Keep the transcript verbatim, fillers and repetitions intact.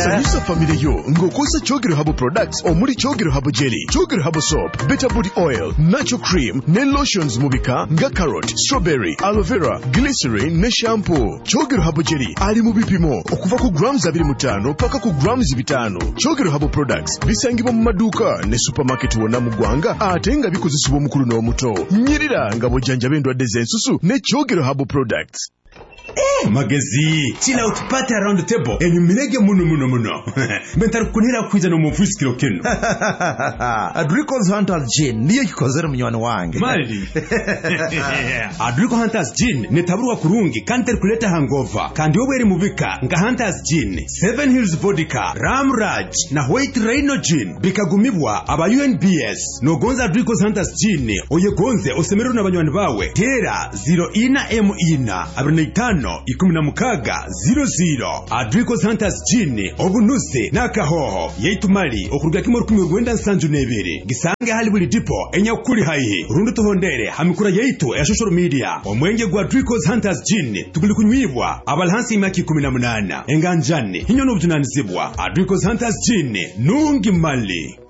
Sanyusa family yo ngokosa Chogero Herbal Products omuli Chogero Herbal Jelly, Chogero Herbal Soap, Better Body Oil, Natural Cream, ne lotions mubika nga carrot, strawberry, aloe vera, glycerin ne shampoo. Chogero Herbal Jelly ali mu bipimo okuva ku grams abiri mu ttaano paka ku grams bitano. Chogero Herbal Products bisangibwa mu maduuka ne supermarket wonna mu ggwanga ate nga bikozesebwa omukulu n'omuto. Nyirira nga bojjanjaba endwadde z'ensusu ne Chogero Herbal Products. Eh, magezi, chill out party around the table. Eni mirege muno muno muno. Bentaru kunira kwiza no mufusikiro kenu. Adrico's Hunters Gin niyo kikozera munywani wange. Mali. Adrico Hunters Gin netaburwa kurungi kanter kuleta hangover. Kandi wowe eri mubika nga Hunters Gin, Seven Hills Vodka, Ram Raj na White Rhino Gin bikagumibwa aba U N B S. No gonza Adrico's Hunters Gin oye gonze osemeru na banywani bawe. Tera zero ina M ina abirina no ikumina mukaga zero zero. Adrico's Hunters Gin obunuse nakahoho yeitumali okuruga kimoro kumwe gwenda nsanju nebere gisange hali buli dipo enya kuri haihe rundu tuhondere hamikura yeitu ya social media omwenge gwa Adrico's Hunters Gin tuguli kunywibwa abalhansi imaki kumi na munana enganjane hinyo n'obutunanizibwa. Adrico's Hunters Gin nungi mali.